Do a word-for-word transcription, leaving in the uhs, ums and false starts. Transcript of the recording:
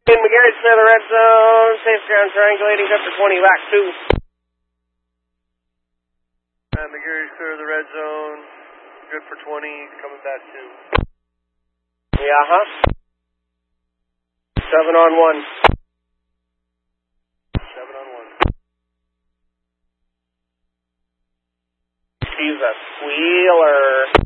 In McGarry's clear the red zone. Safe ground triangulating up to twenty, back two. Uh, McGarry's clear the red zone. Good for twenty, coming back two. Yeah, huh? Seven on one. Seven on one. He's a squealer.